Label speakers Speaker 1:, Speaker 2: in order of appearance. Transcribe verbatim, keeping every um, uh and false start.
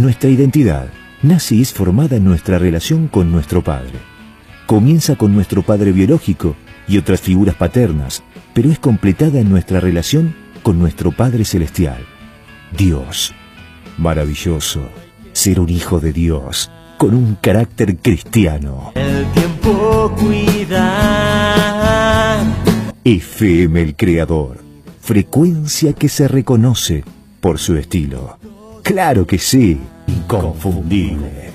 Speaker 1: Nuestra identidad nace y es formada en nuestra relación con nuestro Padre. Comienza con nuestro Padre biológico y otras figuras paternas, pero es completada en nuestra relación con nuestro Padre celestial, Dios. Maravilloso ser un hijo de Dios con un carácter cristiano.
Speaker 2: El tiempo cuida.
Speaker 1: F M El Creador, frecuencia que se reconoce por su estilo. Claro que sí, inconfundible.